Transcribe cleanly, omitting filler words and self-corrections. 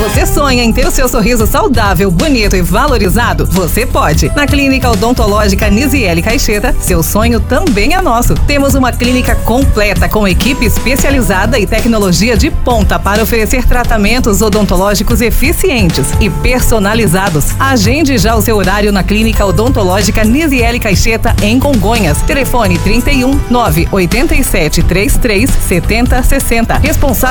Você sonha em ter o seu sorriso saudável, bonito e valorizado? Você pode. Na Clínica Odontológica Nisiele Caixeta, seu sonho também é nosso. Temos uma clínica completa com equipe especializada e tecnologia de ponta para oferecer tratamentos odontológicos eficientes e personalizados. Agende já o seu horário na Clínica Odontológica Nisiele Caixeta, em Congonhas. Telefone 31 987 33 70 60.